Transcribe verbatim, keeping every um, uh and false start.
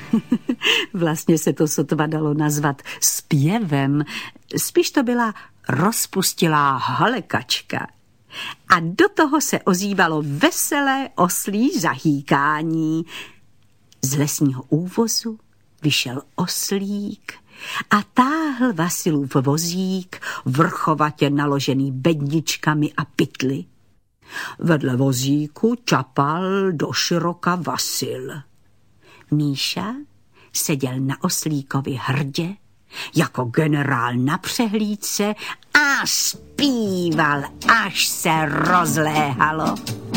Vlastně se to sotva dalo nazvat zpěvem. Spíš to byla rozpustilá halekačka. A do toho se ozývalo veselé oslí zahýkání. Z lesního úvozu vyšel oslík a táhl Vasilův vozík, vrchovatě naložený bedničkami a pytly. Vedle vozíku čapal doširoka Vasil. Míša seděl na oslíkovi hrdě, jako generál na přehlídce a zpíval, až se rozléhalo.